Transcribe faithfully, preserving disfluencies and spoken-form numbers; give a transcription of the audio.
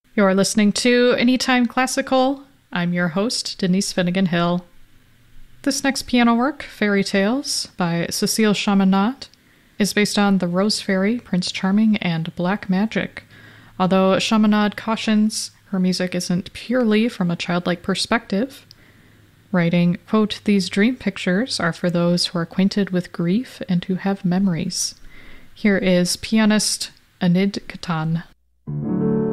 You're listening to Anytime Classical. I'm your host, Denise Finnegan Hill. This next piano work, Fairy Tales, by Cécile Chaminade, is based on The Rose Fairy, Prince Charming, and Black Magic. Although Chaminade cautions her music isn't purely from a childlike perspective, writing, quote, "These dream pictures are for those who are acquainted with grief and who have memories." Here is pianist Enid Catan.